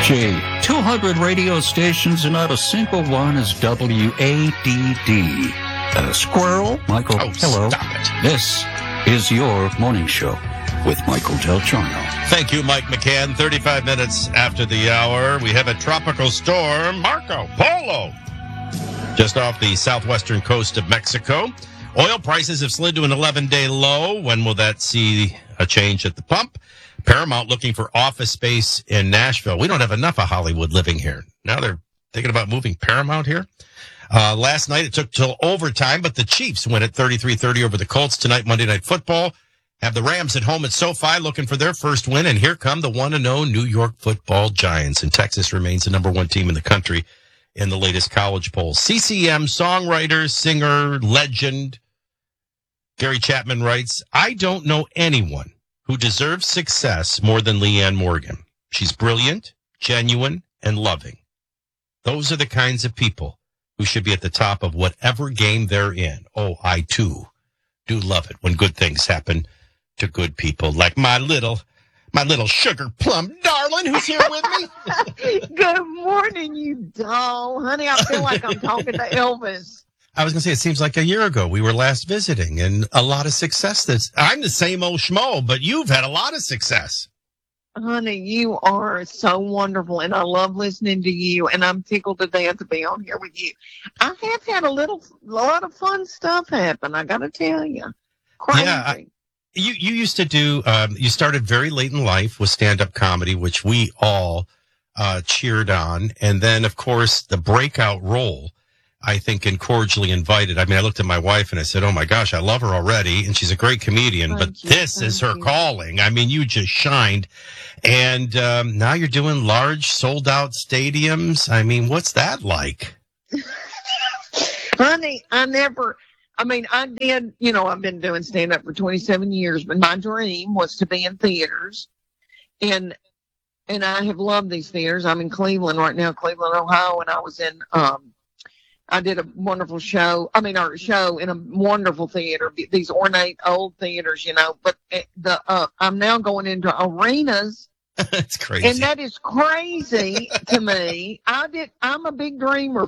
Gee, 200 radio stations and not a single one is WADD. Squirrel, Michael, hello. Stop it. This is your morning show with Michael Del Giorno. Thank you, Mike McCann. 35 minutes after the hour, we have a tropical storm, Marco Polo, just off the southwestern coast of Mexico. Oil prices have slid to an 11-day low. When will that see a change at the pump? Paramount looking for office space in Nashville. We don't have enough of Hollywood living here. Now they're thinking about moving Paramount here. Last night it took till overtime, but the Chiefs win at 33-30 over the Colts. Tonight, Monday Night Football, have the Rams at home at SoFi looking for their first win. And here come the 1-0 New York Football Giants. And Texas remains the number one team in the country in the latest college polls. CCM songwriter, singer, legend, Gary Chapman writes, I don't know anyone who deserves success more than Leanne Morgan. She's brilliant, genuine, and loving. Those are the kinds of people who should be at the top of whatever game they're in. Oh, I too do love it when good things happen to good people, like my little sugar plum darling who's here with me. Good morning, you doll. Honey, I feel like I'm talking to Elvis. I was going to say, it seems like a year ago we were last visiting, and a lot of success. I'm the same old schmo, but you've had a lot of success. Honey, you are so wonderful, and I love listening to you, and I'm tickled to death to be on here with you. I have had a lot of fun stuff happen, I got to tell you. Crazy. Yeah, you used to do, you started very late in life with stand-up comedy, which we all cheered on, and then, of course, the breakout role, I think, in Cordially Invited. I mean, I looked at my wife and I said, oh my gosh, I love her already. And she's a great comedian, but this is her calling. I mean, you just shined. And now you're doing large sold out stadiums. I mean, what's that like? Honey, I did, I've been doing stand up for 27 years, but my dream was to be in theaters. And I have loved these theaters. I'm in Cleveland right now, Cleveland, Ohio, and I was in, I did a wonderful show in a wonderful theater, these ornate old theaters, but I'm now going into arenas. That's crazy. And that is crazy to me. I'm a big dreamer,